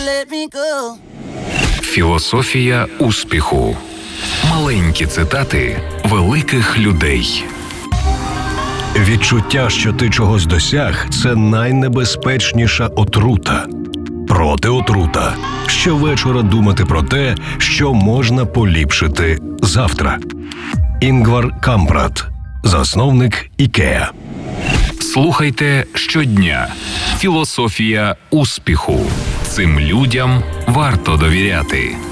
Філософія успіху. Маленькі цитати великих людей. Відчуття, що ти чогось досяг – це найнебезпечніша отрута. Протиотрута. Щовечора думати про те, що можна поліпшити завтра. Інгвар Кампрад, засновник Ікеа. Слухайте щодня. Філософія успіху. Цим людям варто довіряти.